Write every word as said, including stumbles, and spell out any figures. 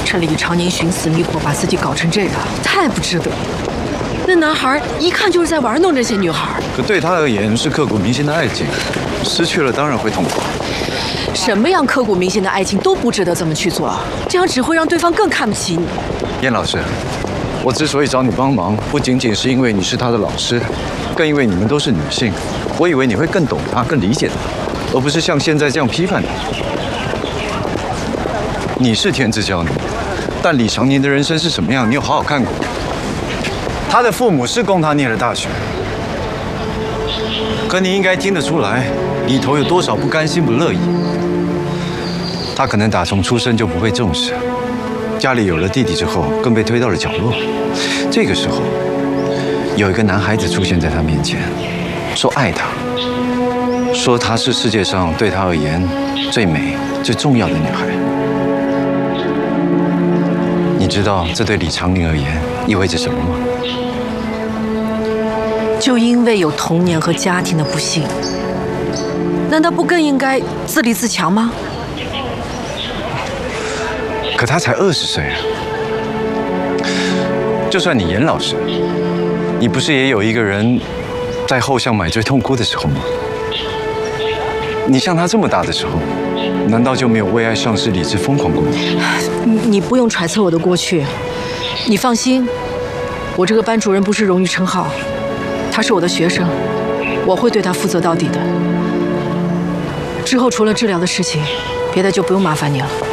这李长宁寻死觅活，把自己搞成这样，太不值得了。那男孩一看就是在玩弄这些女孩。 可对他而言是刻骨铭心的爱情，失去了当然会痛苦。 什么样刻骨铭心的爱情都不值得这么去做，这样只会让对方更看不起你。 燕老师，我之所以找你帮忙，不仅仅是因为你是他的老师，更因为你们都是女性。我以为你会更懂他，更理解他，而不是像现在这样批判他。你是天之骄女，但李长宁的人生是什么样，你有好好看过？他的父母是供他念了大学，可你应该听得出来，里头有多少不甘心、不乐意。他可能打从出生就不被重视，家里有了弟弟之后，更被推到了角落。这个时候，有一个男孩子出现在他面前，说爱他，说她是世界上对他而言最美、最重要的女孩。你知道这对李长宁而言意味着什么吗？ 就因为有童年和家庭的不幸，难道不更应该自立自强吗？ 可他才二十岁啊！就算你严老师，你不是也有一个人在后巷买醉痛哭的时候吗？你像他这么大的时候，难道就没有为爱丧失理智疯狂过吗？ 你你不用揣测我的过去，你放心，我这个班主任不是荣誉称号，他是我的学生，我会对他负责到底的。之后除了治疗的事情，别的就不用麻烦你了。